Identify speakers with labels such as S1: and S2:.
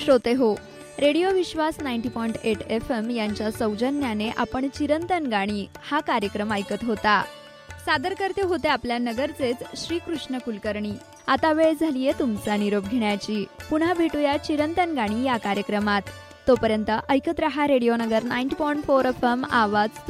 S1: श्रोते हो, रेडिओ विश्वास 90.8 FM यांच्या सौजन्याने आपण चिरंतन गाणी हा कार्यक्रम ऐकत होता. सादर करते होते आपल्या नगरचेच श्रीकृष्ण कुलकर्णी. आता वेळ झालीये तुमचा निरोप घेण्याची. पुन्हा भेटूया चिरंतन गाणी या कार्यक्रमात. तोपर्यंत ऐकत रहा रेडिओ नगर 90.4 FM आवाज